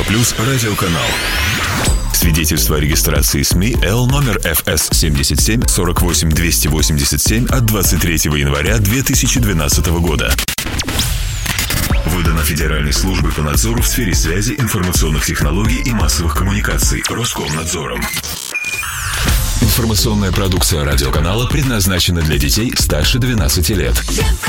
плюс радиоканал. Свидетельство о регистрации СМИ Л номер ФС 77 48 287 от 23 января 2012 года. Выдано Федеральной службой по надзору в сфере связи, информационных технологий и массовых коммуникаций Роскомнадзором. Информационная продукция радиоканала предназначена для детей старше 12 лет.